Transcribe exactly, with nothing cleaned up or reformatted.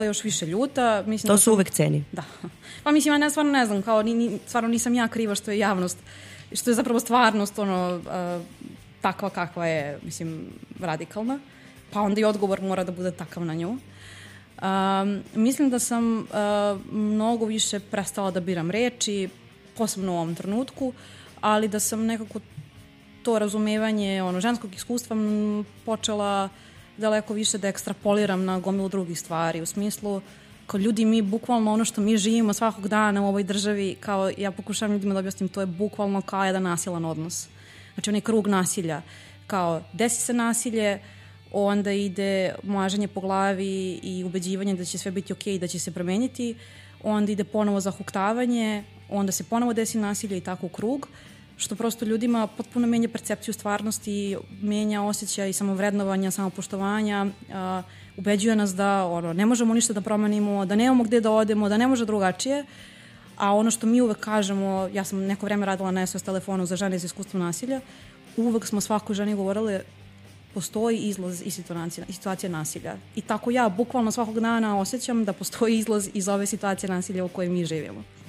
još više ljuta. Mislim to da su sam, uvek ceni. Da. Pa mislim, ja ne, stvarno ne znam, kao, ni, ni, stvarno nisam ja kriva što je javnost, što je zapravo stvarnost ono, uh, takva kakva je, mislim, radikalna. Pa onda i odgovor mora da bude takav na nju. Um, mislim da sam uh, mnogo više prestala da biram reči, posebno u ovom trenutku, ali da sam nekako to razumevanje ono, ženskog iskustva m, počela daleko više da ekstrapoliram na gomilu drugih stvari, u smislu kao ljudi mi bukvalno ono što mi živimo svakog dana u ovoj državi, kao ja pokušavam ljudima da objasnim, to je bukvalno kao jedan nasilan odnos. Znači onaj krug nasilja, kao desi se nasilje, onda ide mlaženje po glavi i ubeđivanje da će sve biti okej, da će se promeniti, onda ide ponovo zahuktavanje, onda se ponovo desi nasilje i tako u krug, što prosto ljudima potpuno menja percepciju stvarnosti, menja osjećaj samovrednovanja, samopoštovanja, uh, ubeđuje nas da ono, ne možemo ništa da promenimo, da nemamo gde da odemo, da ne može drugačije, a ono što mi uvek kažemo, ja sam neko vreme radila na S O S telefonu za žene iz iskustva nasilja, uvek smo svakoj ženi govorile postoji izlaz iz situacije, iz situacije nasilja. I tako ja bukvalno svakog dana osjećam da postoji izlaz iz ove situacije nasilja u kojoj mi živimo.